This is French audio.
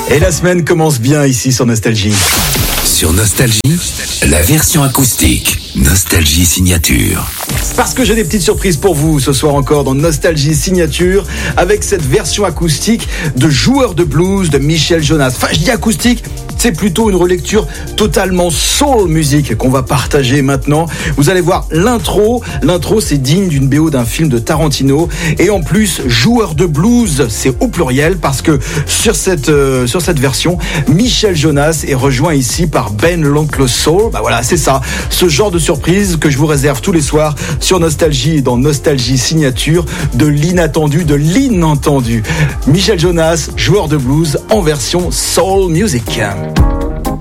Et la semaine commence bien ici sur Nostalgie. Sur Nostalgie, la version acoustique. Nostalgie Signature. Parce que j'ai des petites surprises pour vous ce soir encore dans Nostalgie Signature avec cette version acoustique de Joueur de blues de Michel Jonas. Enfin, je dis acoustique, c'est plutôt une relecture totalement soul music qu'on va partager maintenant. Vous allez voir l'intro. L'intro, c'est digne d'une BO d'un film de Tarantino. Et en plus, Joueur de blues, c'est au pluriel parce que sur cette version, Michel Jonas est rejoint ici par Ben l'Oncle Soul. Bah voilà, c'est ça. Ce genre de surprise que je vous réserve tous les soirs sur Nostalgie et dans Nostalgie Signature, de l'inattendu, de l'inentendu. Michel Jonas, Joueur de blues en version soul music.